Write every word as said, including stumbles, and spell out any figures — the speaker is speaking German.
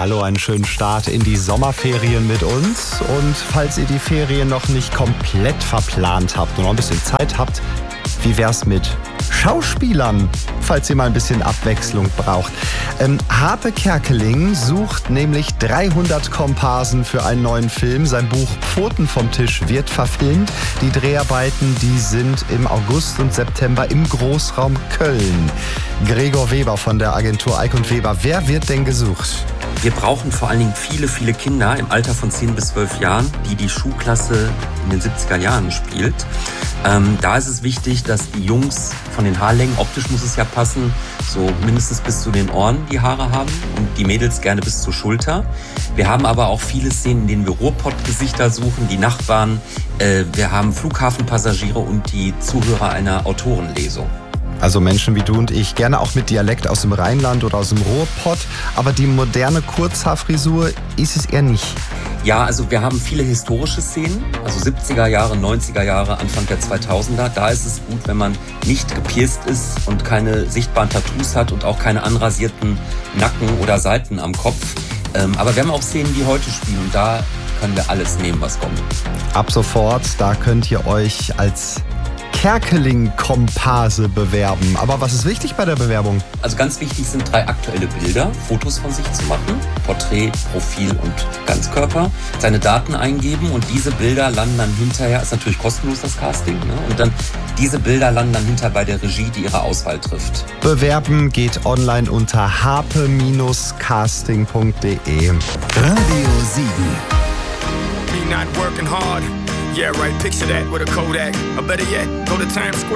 Hallo, einen schönen Start in die Sommerferien mit uns. Und falls ihr die Ferien noch nicht komplett verplant habt und noch ein bisschen Zeit habt, wie wär's mit Schauspielern, falls ihr mal ein bisschen Abwechslung braucht? Ähm, Harpe Kerkeling sucht nämlich dreihundert Komparsen für einen neuen Film. Sein Buch Pfoten vom Tisch wird verfilmt. Die Dreharbeiten, die sind im August und September im Großraum Köln. Gregor Weber von der Agentur Eick und Weber. Wer wird denn gesucht? Wir brauchen vor allen Dingen viele, viele Kinder im Alter von zehn bis zwölf Jahren, die die Schulklasse in den siebziger Jahren spielt. Ähm, da ist es wichtig, dass die Jungs von den Haarlängen, optisch muss es ja passen, so mindestens bis zu den Ohren die Haare haben und die Mädels gerne bis zur Schulter. Wir haben aber auch viele Szenen, in denen wir Ruhrpott-Gesichter suchen, die Nachbarn. Äh, wir haben Flughafenpassagiere und die Zuhörer einer Autorenlesung. Also Menschen wie du und ich, gerne auch mit Dialekt aus dem Rheinland oder aus dem Ruhrpott. Aber die moderne Kurzhaarfrisur ist es eher nicht. Ja, also wir haben viele historische Szenen, also siebziger Jahre, neunziger Jahre, Anfang der zweitausender. Da ist es gut, wenn man nicht gepierst ist und keine sichtbaren Tattoos hat und auch keine anrasierten Nacken oder Seiten am Kopf. Ähm, aber wir haben auch Szenen, die heute spielen und da können wir alles nehmen, was kommt. Ab sofort, da könnt ihr euch als Kerkeling-Komparse bewerben. Aber was ist wichtig bei der Bewerbung? Also ganz wichtig sind drei aktuelle Bilder, Fotos von sich zu machen, Porträt, Profil und Ganzkörper, seine Daten eingeben und diese Bilder landen dann hinterher, ist natürlich kostenlos das Casting, ne? Und dann diese Bilder landen dann hinterher bei der Regie, die ihre Auswahl trifft. Bewerben geht online unter harpe casting punkt de. Radio sieben. Be not working hard. Yeah, right, picture that with a Kodak. Or better yet, go to Times Square.